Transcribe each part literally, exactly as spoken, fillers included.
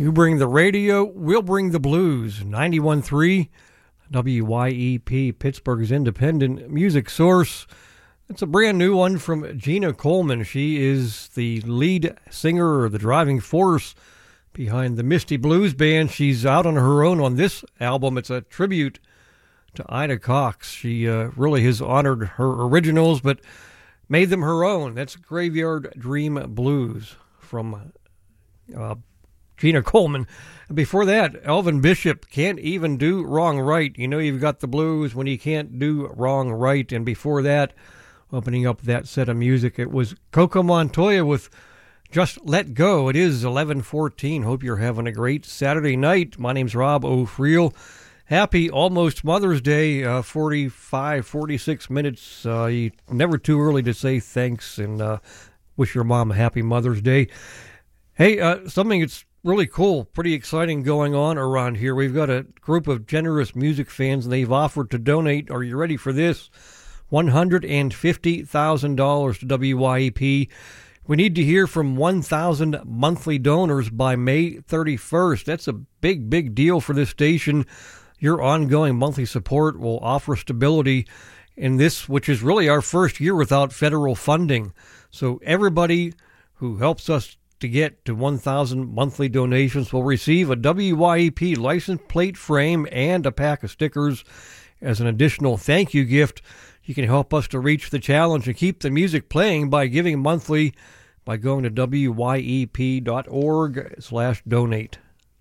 You bring the radio, we'll bring the blues. ninety-one point three W Y E P, Pittsburgh's independent music source. It's a brand new one from Gina Coleman. She is the lead singer or the driving force behind the Misty Blues Band. She's out on her own on this album. It's a tribute to Ida Cox. She uh, really has honored her originals, but made them her own. That's Graveyard Dream Blues from uh, Gina Coleman. Before that, Elvin Bishop, Can't Even Do Wrong Right. You know you've got the blues when you can't do wrong right. And before that, opening up that set of music, it was Coco Montoya with Just Let Go. It is eleven fourteen. Hope you're having a great Saturday night. My name's Rob O'Friel. Happy almost Mother's Day, uh, forty-five, forty-six minutes. Uh, you, never too early to say thanks and uh, wish your mom a happy Mother's Day. Hey, uh, something that's really cool, pretty exciting going on around here. We've got a group of generous music fans, and they've offered to donate. Are you ready for this? one hundred fifty thousand dollars to W Y E P. We need to hear from one thousand monthly donors by May thirty-first. That's a big, big deal for this station. Your ongoing monthly support will offer stability in this, which is really our first year without federal funding. So everybody who helps us to get to one thousand monthly donations will receive a W Y E P license plate frame and a pack of stickers as an additional thank you gift. You can help us to reach the challenge and keep the music playing by giving monthly by going to W Y E P dot org slash donate.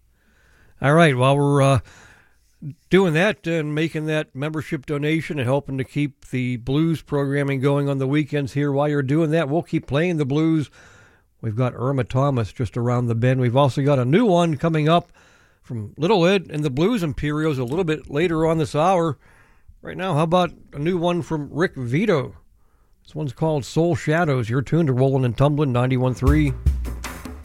All right, while we're uh, doing that and making that membership donation and helping to keep the blues programming going on the weekends here, while you're doing that, we'll keep playing the blues. We've got Irma Thomas just around the bend. We've also got a new one coming up from Little Ed and the Blues Imperials a little bit later on this hour. Right now, how about a new one from Rick Vito? This one's called Soul Shadows. You're tuned to Rollin' and Tumblin' ninety-one point three.